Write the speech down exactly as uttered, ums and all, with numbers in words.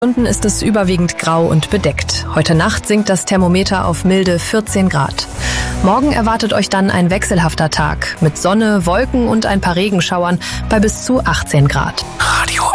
Stunden ist es überwiegend grau und bedeckt. Heute Nacht sinkt das Thermometer auf milde vierzehn Grad. Morgen erwartet euch dann ein wechselhafter Tag mit Sonne, Wolken und ein paar Regenschauern bei bis zu achtzehn Grad. Radio